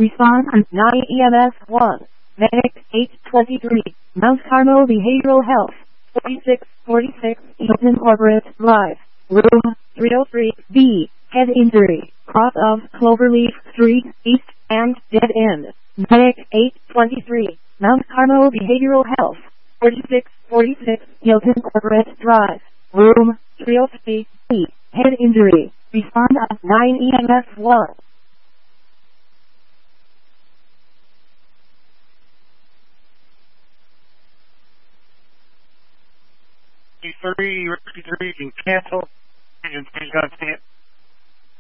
Respond on 9 EMS 1. Medic 823. Mount Carmel Behavioral Health. 4646 Hilton Corporate Drive. Room 303 B. Head injury. Cross of Cloverleaf Street East and dead end. Medic 823. Mount Carmel Behavioral Health. 4646 Hilton Corporate Drive. Room 303 B. Head injury. Respond at 9 EMS 1. Rescue 3, you can cancel. Engine stage gun stand.